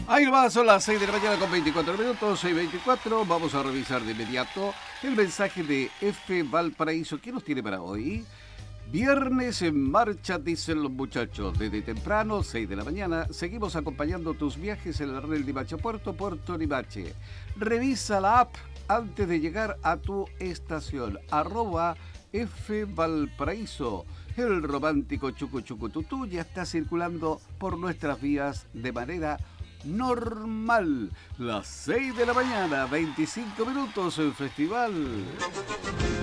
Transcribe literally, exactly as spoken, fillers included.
Ahí va, son las seis de la mañana con veinticuatro minutos, seis veinticuatro. Vamos a revisar de inmediato el mensaje de F. Valparaíso. ¿Qué nos tiene para hoy? Viernes en marcha, dicen los muchachos. Desde temprano, seis de la mañana, seguimos acompañando tus viajes en la red Limache Puerto, Puerto Limache. Revisa la app antes de llegar a tu estación. Arroba F. Valparaíso. El romántico Chucu Chucu Tutú ya está circulando por nuestras vías de manera normal. Las seis de la mañana, veinticinco minutos en festival.